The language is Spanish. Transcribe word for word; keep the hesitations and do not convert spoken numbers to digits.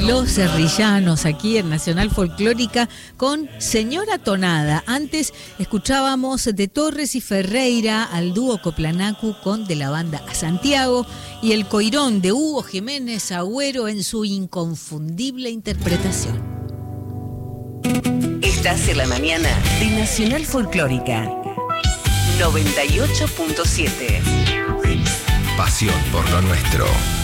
Los Serrillanos, aquí en Nacional Folclórica, con Señora Tonada. Antes escuchábamos de Torres y Ferreira al dúo Coplanacu con De la Banda a Santiago y El Coirón de Hugo Jiménez Agüero en su inconfundible interpretación. Estás en la mañana de Nacional Folclórica noventa y ocho punto siete. Pasión por lo nuestro.